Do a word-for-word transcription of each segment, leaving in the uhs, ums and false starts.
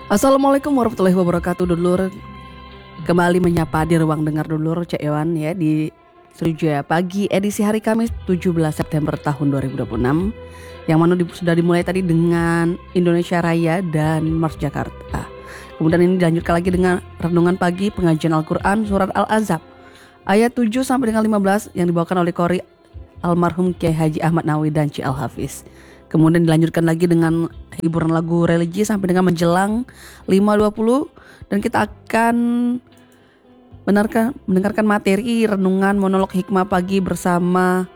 Assalamualaikum warahmatullahi wabarakatuh, dulur. Kembali menyapa di ruang dengar dulur Cek Ewan ya di Sriwijaya Pagi edisi hari Kamis tujuh belas September tahun dua ribu dua puluh enam, yang mana di, sudah dimulai tadi dengan Indonesia Raya dan Mars Jakarta. Kemudian ini dilanjutkan lagi dengan renungan pagi pengajian Al-Quran surat Al-Ahzab ayat tujuh sampai dengan lima belas yang dibawakan oleh Qori almarhum Kiai Haji Ahmad Nawawi dan Ci Al-Hafiz. Kemudian dilanjutkan lagi dengan hiburan lagu religi sampai dengan menjelang lima dua puluh, dan kita akan mendengarkan, mendengarkan materi renungan monolog hikmah pagi bersama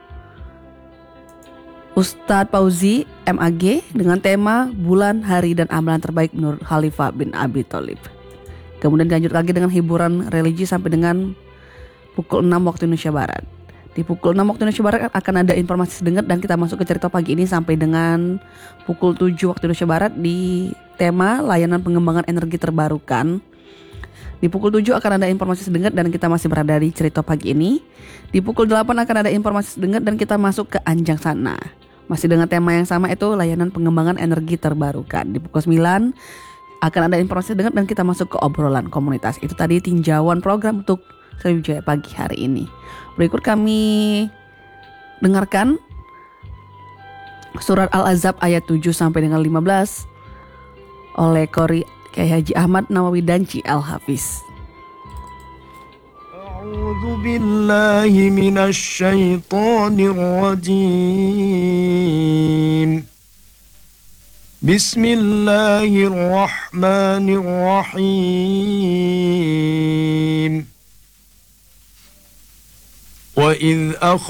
Ustadz Fauzi M A G dengan tema bulan, hari, dan amalan terbaik menurut Khalifah bin Abi Thalib. Kemudian dilanjut lagi dengan hiburan religi sampai dengan pukul enam waktu Indonesia Barat. Di pukul enam waktu Indonesia Barat akan ada informasi sedengar, dan kita masuk ke cerita pagi ini sampai dengan pukul tujuh waktu Indonesia Barat di tema layanan pengembangan energi terbarukan. Di pukul tujuh akan ada informasi sedengar dan kita masih berada di cerita pagi ini. Di pukul delapan akan ada informasi sedengar dan kita masuk ke Anjang Sana. Masih dengan tema yang sama, itu layanan pengembangan energi terbarukan. Di pukul sembilan akan ada informasi sedengar dan kita masuk ke obrolan komunitas. Itu tadi tinjauan program untuk Sriwijaya Pagi hari ini. Berikut kami dengarkan surat Al-Ahzab ayat tujuh sampai dengan lima belas oleh Qori Kiai Haji Ahmad Nawawi dan Ci Al-Hafiz. A'udzu billahi minasy syaithanir rajim. Bismillahirrahmanirrahim. Wa idh